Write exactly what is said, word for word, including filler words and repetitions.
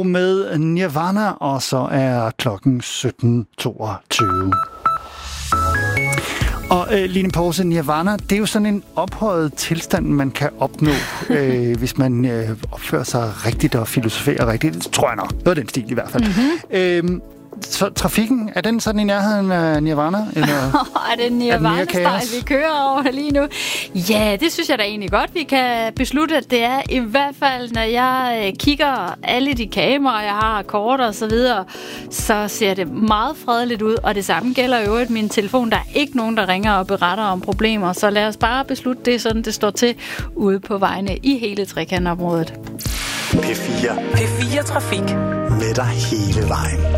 med Nirvana, og så er klokken sytten toogtyve. Og øh, Line Poulsen, Nirvana, det er jo sådan en ophøjet tilstand, man kan opnå, øh, hvis man øh, opfører sig rigtigt og filosoferer rigtigt. Det tror jeg nok. Det var den stil i hvert fald. Mm-hmm. Øh, så trafikken, er den sådan i nærheden af Nirvana? Eller er det Nirvana-style, vi kører over lige nu? Ja, det synes jeg da egentlig godt, vi kan beslutte, at det er i hvert fald, når jeg kigger alle de kameraer, jeg har, kort og så videre, så ser det meget fredeligt ud, og det samme gælder jo øvrigt min telefon. Der er ikke nogen, der ringer og beretter om problemer, så lad os bare beslutte det, sådan det står til ude på vejene i hele trekantområdet. P fire. P fire Trafik. Med dig hele vejen.